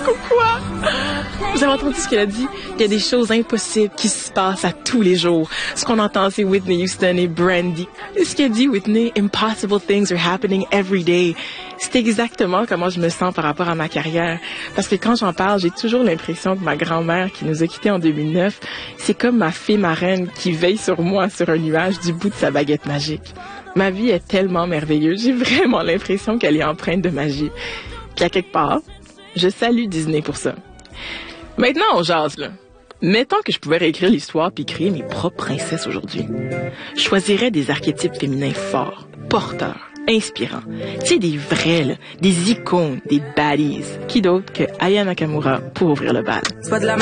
Quoi? Vous avez entendu ce qu'elle a dit? Il y a des choses impossibles qui se passent à tous les jours. Ce qu'on entend, c'est Whitney Houston et Brandy. Et ce qu'elle dit, Whitney, impossible things are happening every day. C'est exactement comment je me sens par rapport à ma carrière. Parce que quand j'en parle, j'ai toujours l'impression que ma grand-mère qui nous a quittés en 2009, c'est comme ma fée marraine qui veille sur moi sur un nuage du bout de sa baguette magique. Ma vie est tellement merveilleuse. J'ai vraiment l'impression qu'elle est empreinte de magie. Qu'à quelque part, je salue Disney pour ça. Maintenant, on jase, là. Mettons que je pouvais réécrire l'histoire puis créer mes propres princesses aujourd'hui. Je choisirais des archétypes féminins forts, porteurs, inspirants. Tu sais, des vrais, là, des icônes, des baddies. Qui d'autre que Aya Nakamura pour ouvrir le bal? C'est pas de la